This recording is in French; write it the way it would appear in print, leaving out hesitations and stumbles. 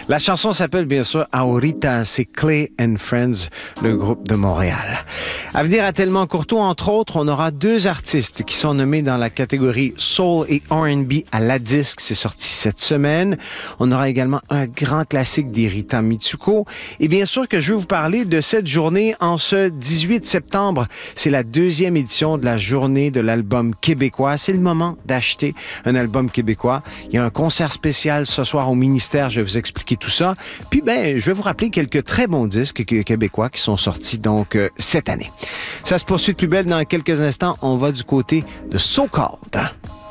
La chanson s'appelle bien sûr Ahorita, c'est Clay and Friends, le groupe de Montréal. À venir à Tellement Courtois, entre autres, on aura deux artistes qui sont nommés dans la catégorie Soul et R&B à la disque. C'est sorti cette semaine. On aura également un grand classique d'Irita Mitsuko. Et bien sûr que je vais vous parler de cette journée en ce 18 septembre. C'est la deuxième édition de la journée de l'album québécois. C'est le moment d'acheter un album québécois. Il y a un concert spécial ce soir au ministère. Je vais vous expliquer tout ça. Puis, je vais vous rappeler quelques très bons disques québécois qui sont sortis donc cette année. Ça se poursuit de plus belle dans quelques instants. On va du côté de So Called.